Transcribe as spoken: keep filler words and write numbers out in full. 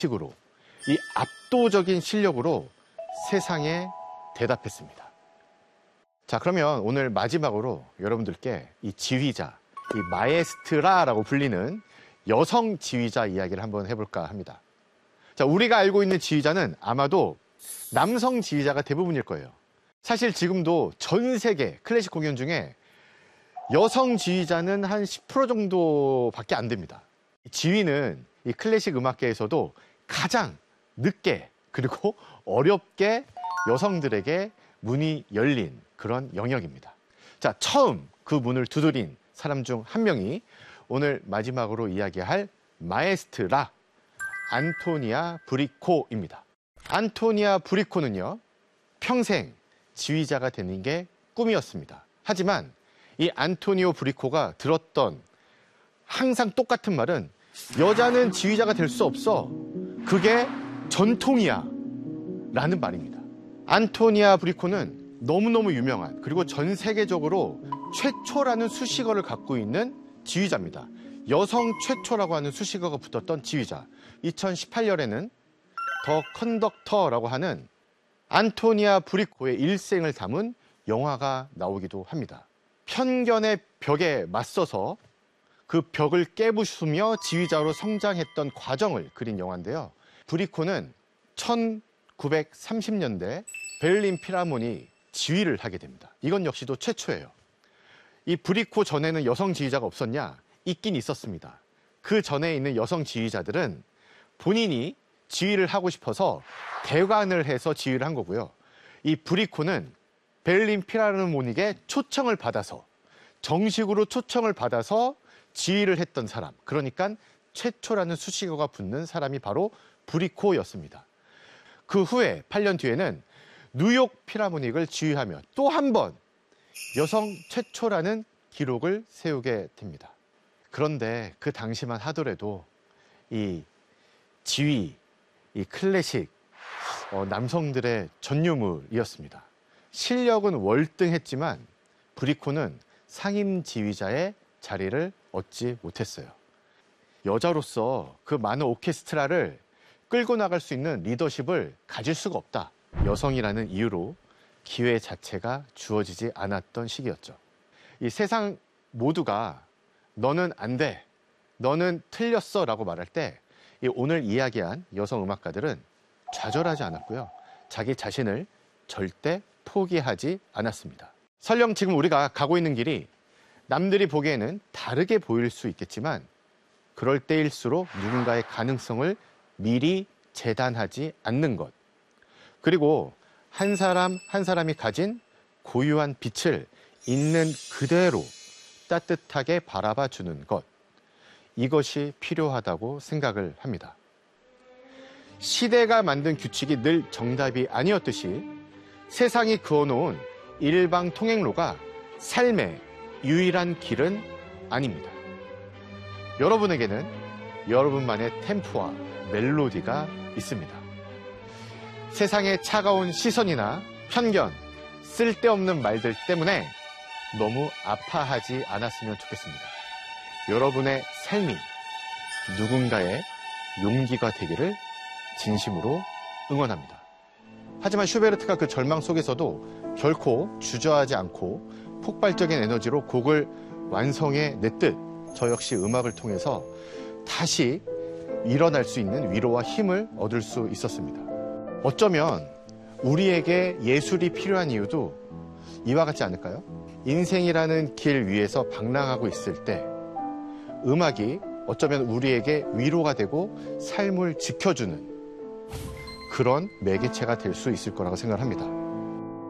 식으로 이 압도적인 실력으로 세상에 대답했습니다. 자, 그러면 오늘 마지막으로 여러분들께 이 지휘자, 이 마에스트라라고 불리는 여성 지휘자 이야기를 한번 해볼까 합니다. 자, 우리가 알고 있는 지휘자는 아마도 남성 지휘자가 대부분일 거예요. 사실 지금도 전 세계 클래식 공연 중에 여성 지휘자는 한 십 퍼센트 정도밖에 안 됩니다. 지휘는 이 클래식 음악계에서도 가장 늦게 그리고 어렵게 여성들에게 문이 열린 그런 영역입니다. 자, 처음 그 문을 두드린 사람 중 한 명이 오늘 마지막으로 이야기할 마에스트라 안토니아 브리코입니다. 안토니아 브리코는요, 평생 지휘자가 되는 게 꿈이었습니다. 하지만 이 안토니오 브리코가 들었던 항상 똑같은 말은 여자는 지휘자가 될 수 없어. 그게 전통이야. 라는 말입니다. 안토니아 브리코는 너무너무 유명한, 그리고 전 세계적으로 최초라는 수식어를 갖고 있는 지휘자입니다. 여성 최초라고 하는 수식어가 붙었던 지휘자. 이천십팔 년에는 더 컨덕터라고 하는 안토니아 브리코의 일생을 담은 영화가 나오기도 합니다. 편견의 벽에 맞서서 그 벽을 깨부수며 지휘자로 성장했던 과정을 그린 영화인데요. 브리코는 천구백삼십 년대 베를린 필하모니 지휘를 하게 됩니다. 이건 역시도 최초예요. 이 브리코 전에는 여성 지휘자가 없었냐? 있긴 있었습니다. 그 전에 있는 여성 지휘자들은 본인이 지휘를 하고 싶어서 대관을 해서 지휘를 한 거고요. 이 브리코는 베를린 필하모닉에 초청을 받아서, 정식으로 초청을 받아서 지휘를 했던 사람, 그러니까 최초라는 수식어가 붙는 사람이 바로 브리코였습니다. 그 후에 팔 년 뒤에는 뉴욕 필하모닉을 지휘하며 또 한 번 여성 최초라는 기록을 세우게 됩니다. 그런데 그 당시만 하더라도 이 지휘, 이 클래식, 어, 남성들의 전유물이었습니다. 실력은 월등했지만 브리코는 상임 지휘자의 자리를 얻지 못했어요. 여자로서 그 많은 오케스트라를 끌고 나갈 수 있는 리더십을 가질 수가 없다. 여성이라는 이유로 기회 자체가 주어지지 않았던 시기였죠. 이 세상 모두가 너는 안 돼, 너는 틀렸어 라고 말할 때 이 오늘 이야기한 여성 음악가들은 좌절하지 않았고요. 자기 자신을 절대 포기하지 않았습니다. 설령 지금 우리가 가고 있는 길이 남들이 보기에는 다르게 보일 수 있겠지만 그럴 때일수록 누군가의 가능성을 미리 재단하지 않는 것, 그리고 한 사람 한 사람이 가진 고유한 빛을 있는 그대로 따뜻하게 바라봐 주는 것, 이것이 필요하다고 생각을 합니다. 시대가 만든 규칙이 늘 정답이 아니었듯이 세상이 그어놓은 일방통행로가 삶의 유일한 길은 아닙니다. 여러분에게는 여러분만의 템포와 멜로디가 있습니다. 세상의 차가운 시선이나 편견, 쓸데없는 말들 때문에 너무 아파하지 않았으면 좋겠습니다. 여러분의 삶이 누군가의 용기가 되기를 진심으로 응원합니다. 하지만 슈베르트가 그 절망 속에서도 결코 주저하지 않고 폭발적인 에너지로 곡을 완성해 냈듯 저 역시 음악을 통해서 다시 일어날 수 있는 위로와 힘을 얻을 수 있었습니다. 어쩌면 우리에게 예술이 필요한 이유도 이와 같지 않을까요? 인생이라는 길 위에서 방랑하고 있을 때 음악이 어쩌면 우리에게 위로가 되고 삶을 지켜주는 그런 매개체가 될 수 있을 거라고 생각합니다.